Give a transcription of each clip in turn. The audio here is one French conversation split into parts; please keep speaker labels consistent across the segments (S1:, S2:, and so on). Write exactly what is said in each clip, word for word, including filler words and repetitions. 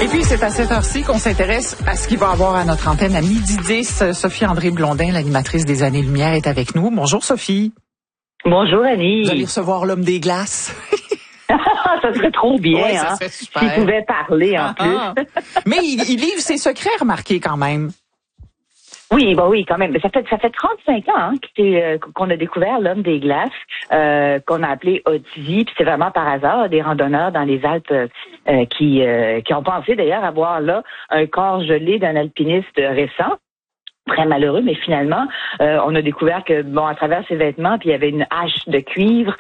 S1: Et puis, c'est à cette heure-ci qu'on s'intéresse à ce qu'il va avoir à notre antenne à midi dix. Sophie-André Blondin, l'animatrice des Années-Lumière, est avec nous. Bonjour, Sophie.
S2: Bonjour, Annie.
S1: Vous allez recevoir l'homme des glaces.
S2: Ça serait trop bien,
S1: ouais, ça
S2: hein,
S1: serait super.
S2: s'il pouvait parler en
S1: ah,
S2: plus.
S1: Ah. Mais il, il livre ses secrets, remarquez quand même.
S2: Oui, bah oui, quand même. Mais ça fait ça fait trente-cinq ans hein, euh, qu'on a découvert l'homme des glaces, euh, qu'on a appelé Otzi. Puis c'est vraiment par hasard des randonneurs dans les Alpes euh, qui euh, qui ont pensé d'ailleurs avoir là un corps gelé d'un alpiniste récent. Très malheureux, mais finalement, euh, on a découvert que bon, à travers ses vêtements, puis il y avait une hache de cuivre.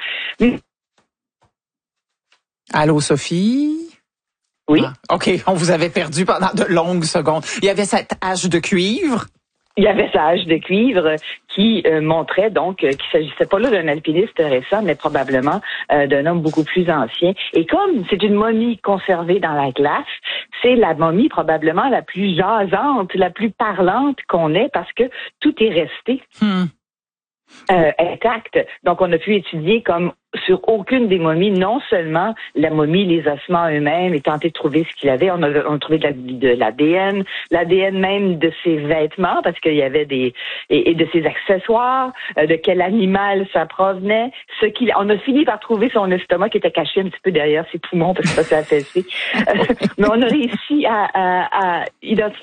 S1: Allô, Sophie?
S2: Oui.
S1: Ah, OK, on vous avait perdu pendant de longues secondes. Il y avait cette hache de cuivre.
S2: Il y avait sa hache de cuivre qui euh, montrait donc euh, qu'il s'agissait pas là d'un alpiniste récent, mais probablement euh, d'un homme beaucoup plus ancien. Et comme c'est une momie conservée dans la glace, c'est la momie probablement la plus jasante, la plus parlante qu'on ait parce que tout est resté
S1: Hmm.
S2: euh, intact. Donc on a pu étudier comme sur aucune des momies, non seulement la momie, les ossements eux-mêmes, et tenter de trouver ce qu'il avait. On a, on a trouvé de, la, de l'A D N, l'A D N même de ses vêtements, parce qu'il y avait des et, et de ses accessoires, euh, de quel animal ça provenait. Ce qu'il, on a fini par trouver son estomac qui était caché un petit peu derrière ses poumons parce que ça s'est affaissé. Euh, mais on a réussi à, à, à identifier